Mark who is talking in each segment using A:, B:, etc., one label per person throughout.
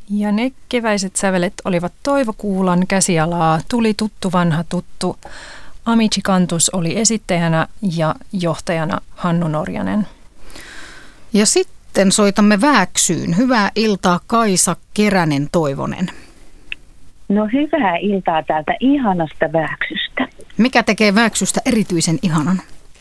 A: Ja ne keväiset sävelet olivat Toivo Kuulan käsialaa, tuli tuttu vanha tuttu. Amici Cantus oli esittäjänä ja johtajana Hannu Norjanen.
B: Ja sitten soitamme Vääksyyn. Hyvää iltaa Kaisa Keränen-Toivonen.
C: No hyvää iltaa täältä ihanasta Vääksystä.
B: Mikä tekee Vääksystä erityisen ihanan?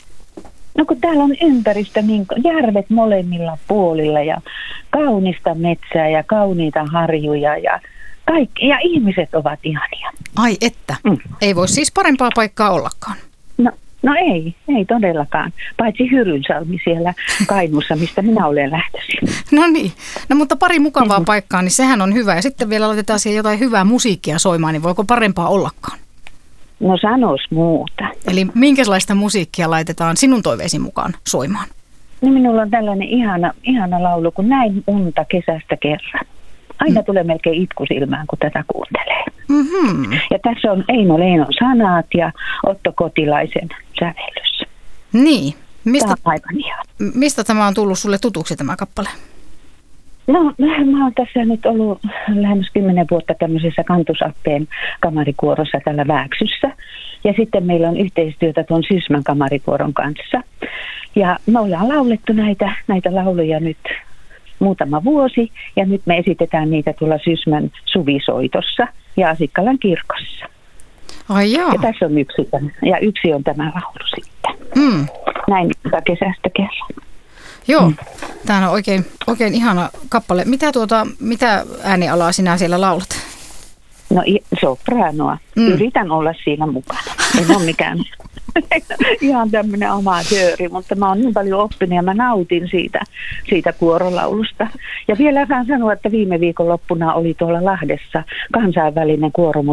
C: No kun täällä on ympäristö, niin järvet molemmilla puolilla ja kaunista metsää ja kauniita harjuja ja kaikki. Ja ihmiset ovat ihania.
B: Ai että. Ei voi siis parempaa paikkaa ollakaan.
C: No ei todellakaan. Paitsi Hyrynsalmi siellä Kainuussa, mistä minä olen lähtöisin.
B: No niin. No mutta pari mukavaa paikkaa, niin sehän on hyvä. Ja sitten vielä laitetaan siihen jotain hyvää musiikkia soimaan, niin voiko parempaa ollakaan?
C: No sanois muuta.
B: Eli minkälaista musiikkia laitetaan sinun toiveesi mukaan soimaan?
C: No minulla on tällainen ihana laulu, kun näin unta kesästä kerran. Aina tulee melkein itku silmään, kun tätä kuuntelee.
B: Mm-hmm.
C: Ja tässä on Eino Leinon sanat ja Otto Kotilaisen sävellys.
B: Niin.
C: Tämä on aivan ihana.
B: Mistä tämä on tullut sulle tutuksi tämä kappale?
C: No, mä oon tässä nyt ollut lähemmäs 10 vuotta tämmöisessä Kantusappeen kamarikuorossa täällä Vääksyssä. Ja sitten meillä on yhteistyötä tuon Sysmän kamarikuoron kanssa. Ja me ollaan laulettu näitä lauluja nyt muutama vuosi. Ja nyt me esitetään niitä tuolla Sysmän suvisoitossa ja Asikkalan kirkossa.
B: Ai joo.
C: Ja tässä on yksi on tämä laulu sitten. Näin kesästä kerran.
B: Joo, tämä on oikein ihana kappale. Mitä äänialaa sinä siellä laulat?
C: No sopranoa. Yritän olla siinä mukana. En ole mikään ihan tämmöinen amatööri, mutta mä oon niin paljon oppinut ja mä nautin siitä kuorolaulusta. Ja vielä saan sanoa, että viime viikonloppuna oli tuolla Lahdessa kansainvälinen kuoromusiikki